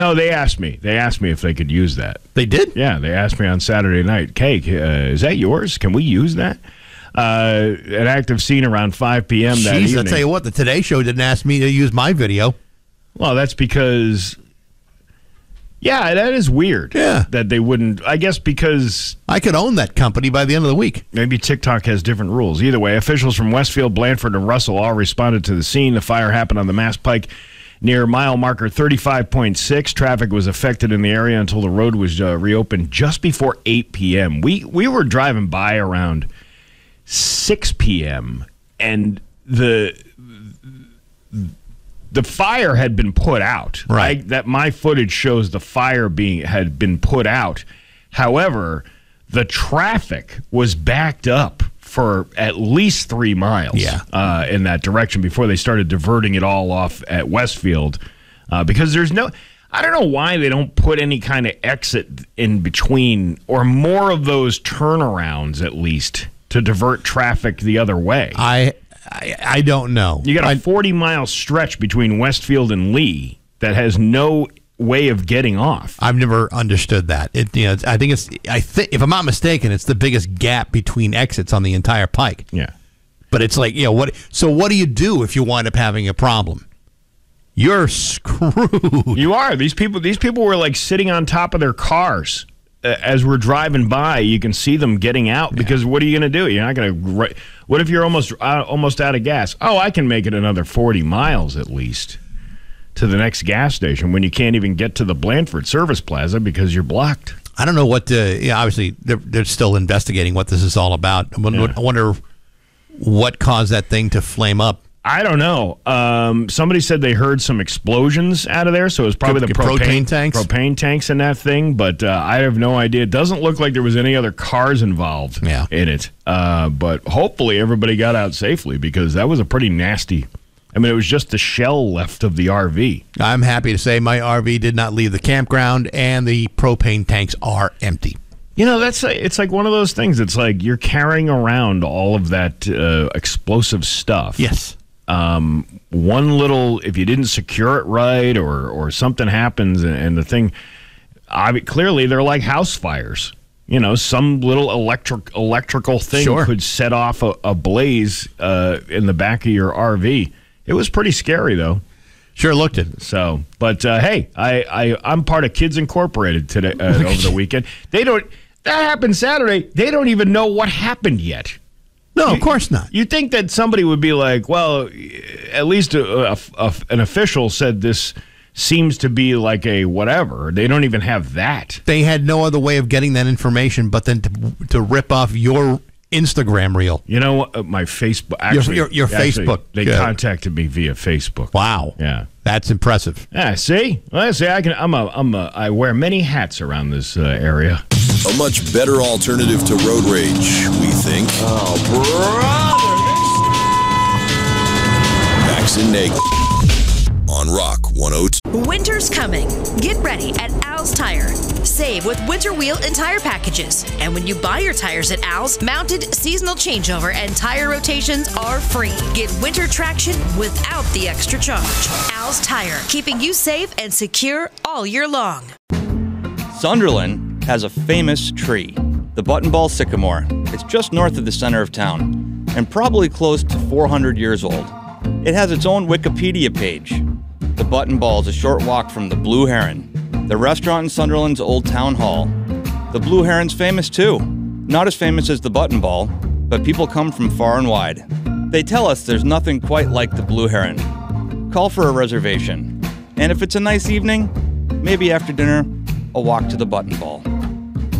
No, they asked me. They asked me if they could use that. They did? Yeah, they asked me on Saturday night, Cake, is that yours? Can we use that? An active scene around 5 p.m. that evening. I'll tell you what, the Today Show didn't ask me to use my video. Well, that's because, yeah, that is weird. Yeah. That they wouldn't, I guess because... I could own that company by the end of the week. Maybe TikTok has different rules. Either way, officials from Westfield, Blandford, and Russell all responded to the scene. The fire happened on the Mass Pike near mile marker 35.6. Traffic was affected in the area until the road was reopened just before 8 p.m. We were driving by around 6 p.m. and the fire had been put out. Right. That my footage shows the fire had been put out. However, the traffic was backed up for at least 3 miles in that direction before they started diverting it all off at Westfield. Because there's no... I don't know why they don't put any kind of exit in between or more of those turnarounds at least to divert traffic the other way. I don't know. You got a 40-mile stretch between Westfield and Lee that has no way of getting off. I've never understood that. I think if I'm not mistaken, it's the biggest gap between exits on the entire Pike. Yeah. But it's like, what do you do if you wind up having a problem? You're screwed. You are. These people were like sitting on top of their cars. As we're driving by, you can see them getting out because what are you going to do? You're not going to. What if you're almost out of gas? Oh, I can make it another 40 miles at least to the next gas station when you can't even get to the Blandford Service Plaza because you're blocked. I don't know what. Obviously, they're still investigating what this is all about. I wonder what caused that thing to flame up. I don't know. Somebody said they heard some explosions out of there, so it was probably the propane tanks in that thing, but I have no idea. It doesn't look like there was any other cars involved in it. But hopefully everybody got out safely because that was a pretty nasty... I mean, it was just the shell left of the RV. I'm happy to say my RV did not leave the campground, and the propane tanks are empty. You know, it's like one of those things. It's like you're carrying around all of that explosive stuff. Yes. One little, if you didn't secure it right or something happens and the thing, clearly they're like house fires. You know, some little electrical thing could set off a blaze in the back of your RV. It was pretty scary, though. Sure looked it. So, but hey, I'm part of Kids Incorporated today over the weekend. That happened Saturday. They don't even know what happened yet. No, of course not. You'd think that somebody would be like, well, at least an official said this seems to be like a whatever. They don't even have that. They had no other way of getting that information but then to rip off your Instagram reel. You know, my Facebook. Actually, your Facebook. They contacted me via Facebook. Wow. Yeah. That's impressive. Yeah, see? Well, see, I wear many hats around this area. A much better alternative to road rage, we think. Oh, brother! Max and Nagel on Rock 102. Winter's coming. Get ready at Al's Tire. Save with winter wheel and tire packages. And when you buy your tires at Al's, mounted seasonal changeover and tire rotations are free. Get winter traction without the extra charge. Al's Tire, keeping you safe and secure all year long. Sunderland has a famous tree, the buttonball sycamore. It's just north of the center of town and probably close to 400 years old. It has its own Wikipedia page. The Buttonball is a short walk from the Blue Heron, the restaurant in Sunderland's old town hall. The Blue Heron's famous too. Not as famous as the Buttonball, but people come from far and wide. They tell us there's nothing quite like the Blue Heron. Call for a reservation. And if it's a nice evening, maybe after dinner, a walk to the Buttonball.